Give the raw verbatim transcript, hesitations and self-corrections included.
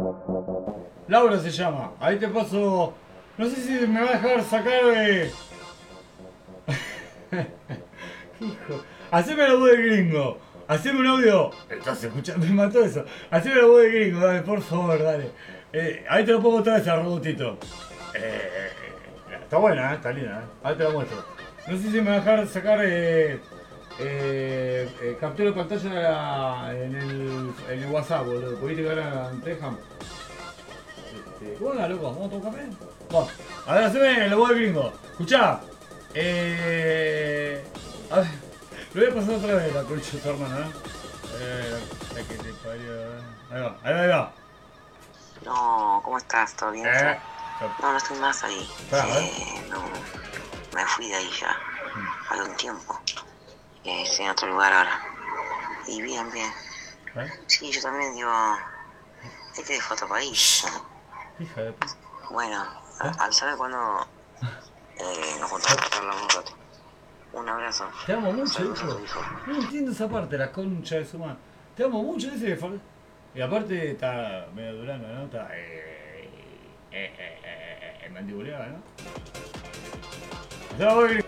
Laura se llama. Ahí te paso. No sé si me va a dejar sacar de. Hijo. Haceme la voz de gringo. Haceme un audio. Estás escuchando, me mató eso. Haceme la voz de gringo, dale, por favor, dale. Eh, ahí te lo pongo otra vez al robotito. Eh, está buena, ¿eh? Está linda, ¿eh? Ahí te la muestro. No sé si me va a dejar sacar eh, eh, eh, captura de pantalla en el, en el WhatsApp, boludo. Porque viste que ahora te dejan. Este, ¿Cómo anda, loco? ¿Vamos a tomar café? Bueno, a ver, haceme la voz de gringo. Escuchá. Eh, a ver, lo voy a pasar otra vez la concha de tu hermano, ¿eh? Eh, la que te parió, ¿eh? Ahí va, ahí va, ahí va. No, ¿cómo estás? ¿Todo bien? Eh, No, no estoy más ahí. Pará, Eh, no, me fui de ahí ya. Hace un tiempo. Eh, estoy en otro lugar ahora. Y bien, bien. ¿Eh? Sí, yo también digo. Este dejó otro país. Hija de puta. Bueno, a- al saber cuándo eh, nos juntamos a charlar un rato. Un abrazo. Te amo mucho, Saludos a hijo. tu hijo. No entiendo esa parte, la concha de su madre. Te amo mucho, ese fal- Y aparte está medio durando, ¿no? Está. Eh, eh, eh, eh, eh, mandibuleada, ¿no? Ya voy,